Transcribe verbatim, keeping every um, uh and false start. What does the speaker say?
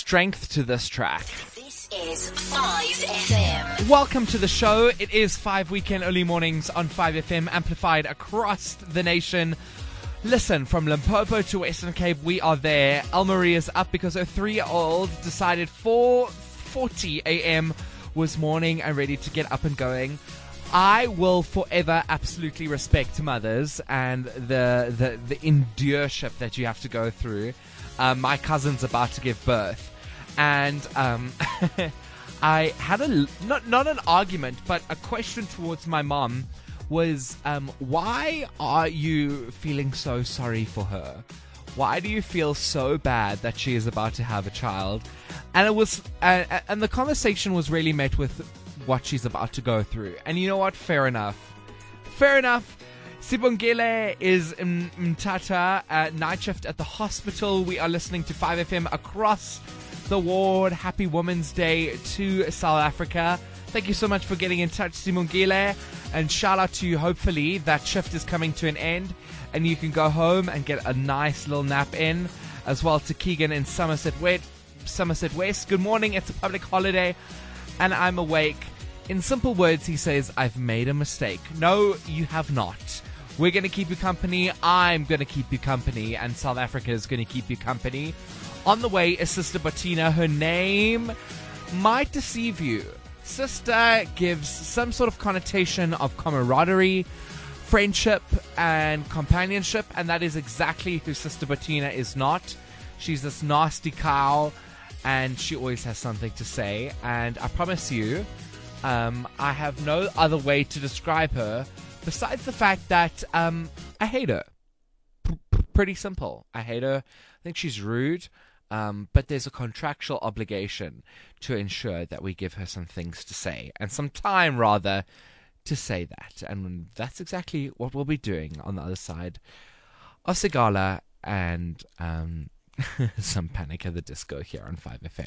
strength to this track. This is five F M. Welcome to the show. It is five weekend early mornings on five F M, amplified across the nation. Listen, from Limpopo to Western Cape, we are there. Elmarie is up because her three-year-old decided four forty a.m. was morning and ready to get up and going. I will forever absolutely respect mothers and the the, the endureship that you have to go through. Um, my cousin's about to give birth, and um, I had a not not an argument, but a question towards my mom was, um, why are you feeling so sorry for her? Why do you feel so bad that she is about to have a child? And it was, uh, and the conversation was really met with what she's about to go through. And you know what? Fair enough. Fair enough. Sibongile is in Mthatha, uh, night shift at the hospital. We are listening to five F M across the ward. Happy Women's Day to South Africa. Thank you so much for getting in touch, Sibongile. And shout out to you. Hopefully that shift is coming to an end and you can go home and get a nice little nap in. As well to Keegan in Somerset West. Somerset West. Good morning. It's a public holiday and I'm awake. In simple words, he says, I've made a mistake. No, you have not. We're going to keep you company. I'm going to keep you company. And South Africa is going to keep you company. On the way is Sister Bettina. Her name might deceive you. Sister gives some sort of connotation of camaraderie, friendship, and companionship. And that is exactly who Sister Bettina is not. She's this nasty cow. And she always has something to say. And I promise you, um, I have no other way to describe her besides the fact that um, I hate her. P- pretty simple. I hate her. I think she's rude. Um, but there's a contractual obligation to ensure that we give her some things to say. And some time, rather, to say that. And that's exactly what we'll be doing on the other side of Sigala and... Um, some Panic at the Disco here on five F M.